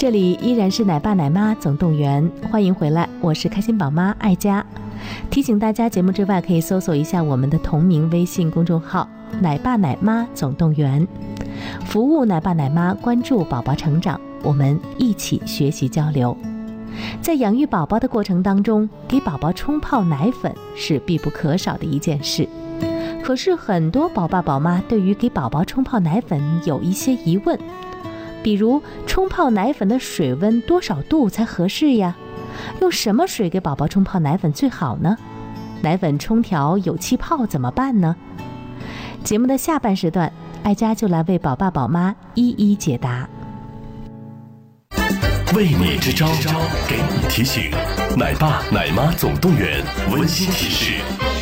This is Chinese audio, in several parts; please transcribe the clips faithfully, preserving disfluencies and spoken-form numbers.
这里依然是奶爸奶妈总动员，欢迎回来，我是开心宝妈爱佳。提醒大家，节目之外可以搜索一下我们的同名微信公众号奶爸奶妈总动员，服务奶爸奶妈，关注宝宝成长，我们一起学习交流。在养育宝宝的过程当中，给宝宝冲泡奶粉是必不可少的一件事。可是很多宝爸宝妈对于给宝宝冲泡奶粉有一些疑问，比如冲泡奶粉的水温多少度才合适呀？用什么水给宝宝冲泡奶粉最好呢？奶粉冲调有气泡怎么办呢？节目的下半时段，爱佳就来为宝爸宝妈一一解答。 为你支招，给你提醒，奶爸奶妈总动员，温馨提示。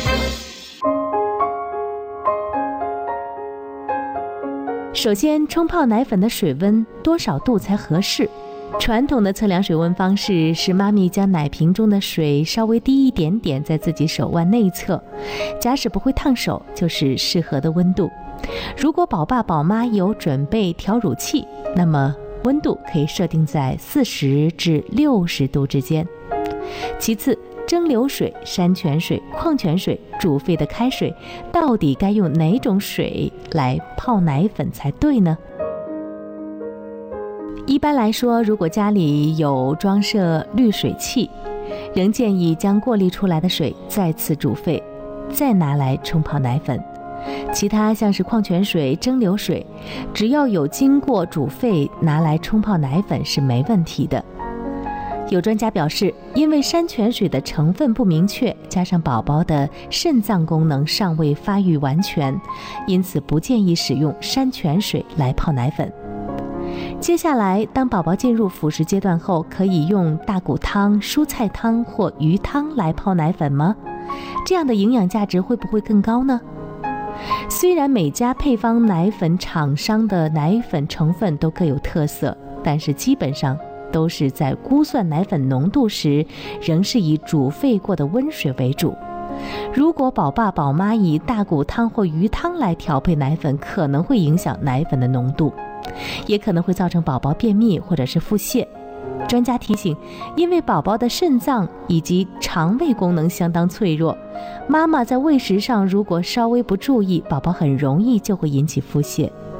首先，冲泡奶粉的水温多少度才合适？传统的测量水温方式是妈咪将奶瓶中的水稍微低一点点在自己手腕内侧，假使不会烫手，就是适合的温度。如果宝爸宝妈有准备调乳器，那么温度可以设定在四十至六十度之间。其次，蒸馏水、山泉水、矿泉水、煮沸的开水，到底该用哪种水来泡奶粉才对呢？一般来说，如果家里有装设滤水器，仍建议将过滤出来的水再次煮沸，再拿来冲泡奶粉。其他像是矿泉水、蒸馏水，只要有经过煮沸，拿来冲泡奶粉是没问题的。有专家表示，因为山泉水的成分不明确，加上宝宝的肾脏功能尚未发育完全，因此不建议使用山泉水来泡奶粉。接下来，当宝宝进入辅食阶段后，可以用大骨汤、蔬菜汤或鱼汤来泡奶粉吗？这样的营养价值会不会更高呢？虽然每家配方奶粉厂商的奶粉成分都各有特色，但是基本上都是在估算奶粉浓度时，仍是以煮沸过的温水为主。如果宝爸宝妈以大骨汤或鱼汤来调配奶粉，可能会影响奶粉的浓度，也可能会造成宝宝便秘或者是腹泻。专家提醒，因为宝宝的肾脏以及肠胃功能相当脆弱，妈妈在喂食上如果稍微不注意，宝宝很容易就会引起腹泻。